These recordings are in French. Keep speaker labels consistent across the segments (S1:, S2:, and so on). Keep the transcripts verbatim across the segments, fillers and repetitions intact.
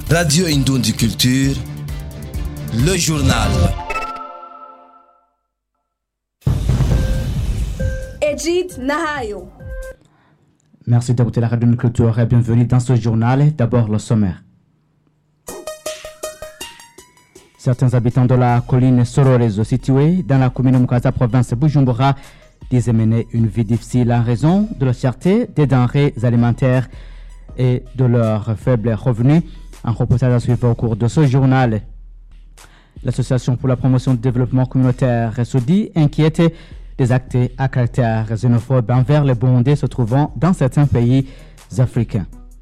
S1: Radio Indundi Culture, le journal.
S2: Edith Nahayo.
S3: Merci d'écouter la Radio Indundi Culture et bienvenue dans ce journal. D'abord le sommaire. Certains habitants de la colline Sororezo, située dans la commune de Mukasa, province de Bujumbura, disent mener une vie difficile en raison de la cherté des denrées alimentaires et de leurs faibles revenus. Un reportage à suivre au cours de ce journal. L'Association pour la promotion du développement communautaire se dit inquiète des actes à caractère xénophobe envers les Burundais se trouvant dans certains pays africains.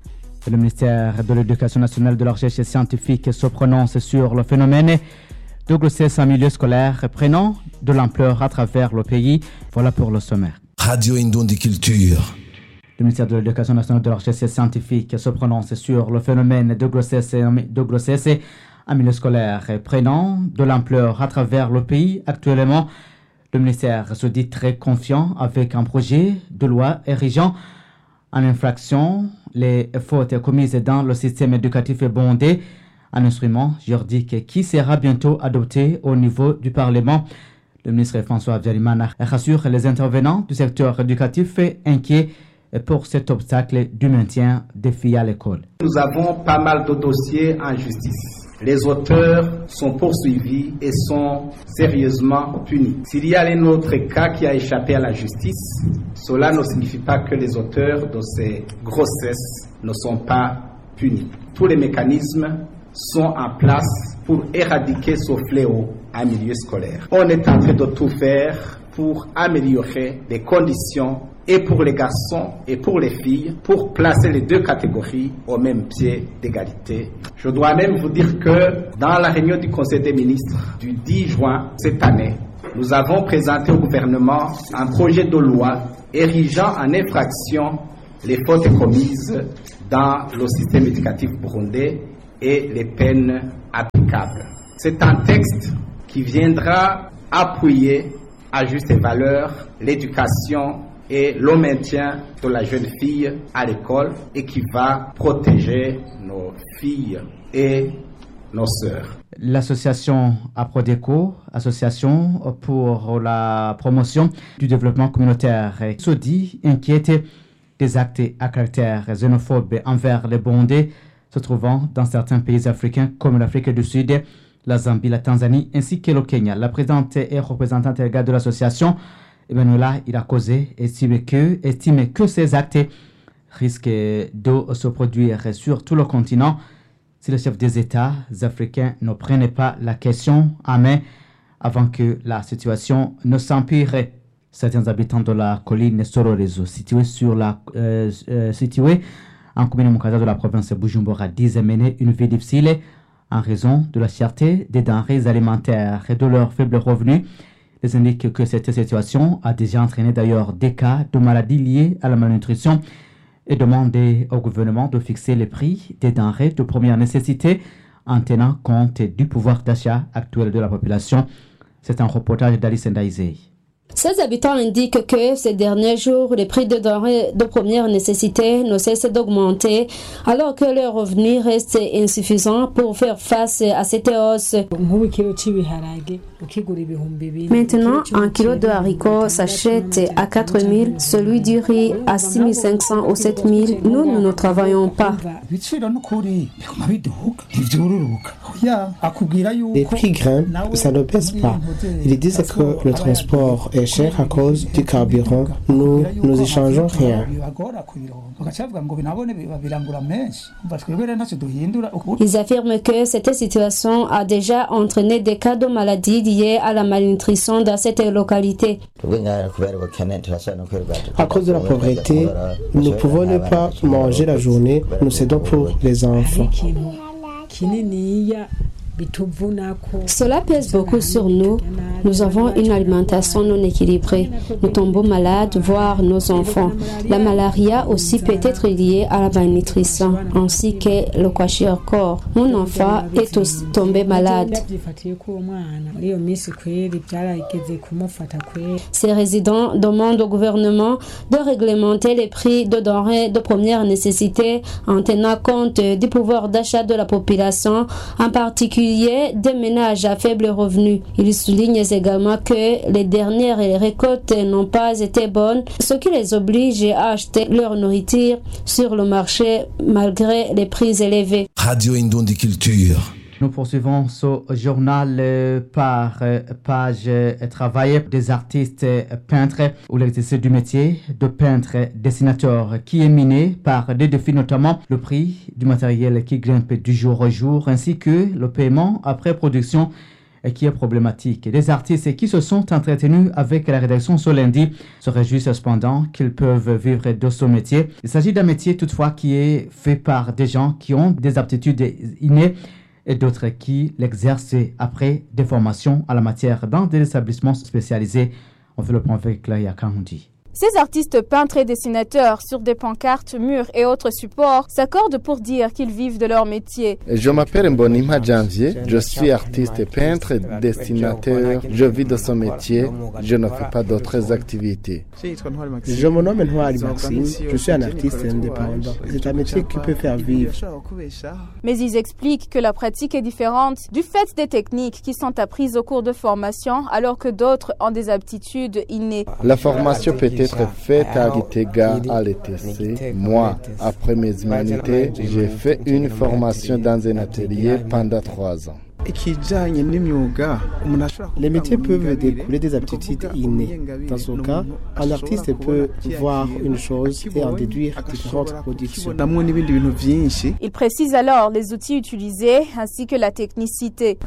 S3: Le ministère de l'Éducation nationale, de la recherche scientifique se prononce sur le phénomène de grossesse en milieu scolaire prenant de l'ampleur à travers le pays. Voilà pour le sommaire.
S1: Radio Indundi Culture.
S3: Le ministère de l'Éducation nationale, de la recherche scientifique se prononce sur le phénomène de grossesse, de grossesse en milieu scolaire prenant de l'ampleur à travers le pays. Actuellement, le ministère se dit très confiant avec un projet de loi érigeant en infraction les fautes commises dans le système éducatif burundais, un instrument juridique qui sera bientôt adopté au niveau du Parlement. Le ministre François Habyarimana rassure les intervenants du secteur éducatif inquiets pour cet obstacle du maintien des filles à l'école.
S4: Nous avons pas mal de dossiers en justice. Les auteurs sont poursuivis et sont sérieusement punis. S'il y a un autre cas qui a échappé à la justice, cela ne signifie pas que les auteurs de ces grossesses ne sont pas punis. Tous les mécanismes sont en place pour éradiquer ce fléau en milieu scolaire. On est en train de tout faire pour améliorer les conditions et pour les garçons et pour les filles, pour placer les deux catégories au même pied d'égalité. Je dois même vous dire que dans la réunion du Conseil des ministres du dix juin cette année, nous avons présenté au gouvernement un projet de loi érigeant en infraction les fautes commises dans le système éducatif burundais et les peines applicables. C'est un texte qui viendra appuyer à juste valeur l'éducation et le maintien de la jeune fille à l'école et qui va protéger nos filles et nos sœurs.
S3: L'association APRODECO, Association pour la promotion du développement communautaire, se dit inquiète des actes à caractère xénophobe envers les Burundais se trouvant dans certains pays africains comme l'Afrique du Sud, la Zambie, la Tanzanie ainsi que le Kenya. La présidente et représentante légale de l'association, Emmanuela Irakoze, estime que, estime que ces actes risquent de se produire sur tout le continent si les chefs des États africains ne prennent pas la question en main avant que la situation ne s'empire. Certains habitants de la colline Sororezo, située sur la euh, euh, située en commune Mukasa de la province de Bujumbura, disent mener une vie difficile en raison de la cherté des denrées alimentaires et de leurs faibles revenus. Ils indiquent que cette situation a déjà entraîné d'ailleurs des cas de maladies liées à la malnutrition et demandent au gouvernement de fixer les prix des denrées de première nécessité en tenant compte du pouvoir d'achat actuel de la population. C'est un reportage d'Alice Ndaizé.
S5: Ces habitants indiquent que ces derniers jours, les prix de denrées de première nécessité ne cessent d'augmenter alors que leurs revenus restent insuffisants pour faire face à cette hausse. Maintenant, un kilo de haricots s'achète à quatre mille, celui du riz à six mille cinq cents ou sept mille. Nous, nous ne travaillons pas.
S6: Les prix grimpent, ça ne baisse pas. Ils disent que le transport est cher à cause du carburant. Nous, nous échangeons rien.
S5: Ils affirment que cette situation a déjà entraîné des cas de maladies liées à la malnutrition dans cette localité.
S6: À cause de la pauvreté, nous pouvons ne pas manger la journée, nous cédons pour les enfants.
S5: Cela pèse beaucoup sur nous. Nous avons une alimentation non équilibrée. Nous tombons malades, voire nos enfants. La malaria aussi peut être liée à la malnutrition, ainsi que le kwashiorkor. Mon enfant est aussi tombé malade. Ces résidents demandent au gouvernement de réglementer les prix de denrées de première nécessité en tenant compte du pouvoir d'achat de la population, en particulier des ménages à faible revenu. Ils soulignent également que les dernières récoltes n'ont pas été bonnes, ce qui les oblige à acheter leur nourriture sur le marché malgré les prix élevés.
S1: Radio Indondi Culture.
S3: Nous poursuivons ce journal euh, par euh, page euh, travail des artistes euh, peintres ou l'exercice du métier de peintre dessinateur qui est miné par des défis, notamment le prix du matériel qui grimpe du jour au jour ainsi que le paiement après production euh, qui est problématique. Des artistes qui se sont entretenus avec la rédaction ce lundi se réjouissent cependant qu'ils peuvent vivre de ce métier. Il s'agit d'un métier toutefois qui est fait par des gens qui ont des aptitudes innées et d'autres qui l'exercent après des formations à la matière dans des établissements spécialisés. On fait le point avec Claire Yakoundi.
S2: Ces artistes peintres et dessinateurs sur des pancartes, murs et autres supports s'accordent pour dire qu'ils vivent de leur métier.
S7: Je m'appelle Mbonima Janvier, je suis artiste peintre et dessinateur. Je vis de ce métier, je ne fais pas d'autres activités.
S6: Je me nomme Ntwari Maxime, je suis un artiste indépendant. C'est un métier qui peut faire vivre.
S2: Mais ils expliquent que la pratique est différente du fait des techniques qui sont apprises au cours de formation alors que d'autres ont des aptitudes innées.
S7: La formation peut être faite à Gitega, à l'E T C. Moi, après mes humanités, j'ai fait une formation dans un atelier pendant trois ans.
S6: Les métiers peuvent découler des aptitudes innées. Dans ce cas, un artiste peut voir une chose et en déduire différentes productions.
S2: Il précise alors les outils utilisés ainsi que la technicité.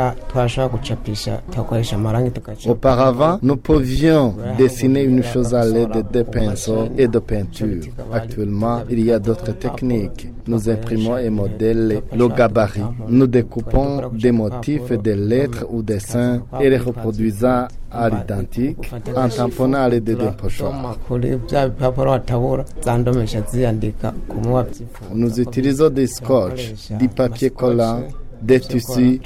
S7: Auparavant, nous pouvions dessiner une chose à l'aide de pinceaux et de peinture. Actuellement, il y a d'autres techniques. Nous imprimons un modèle, le gabarit. Nous découpons des motifs, des lettres ou des dessins et les reproduisons à l'identique en tamponnant à l'aide d'un pochoir. Nous utilisons des scotch, du papier collant, des tissus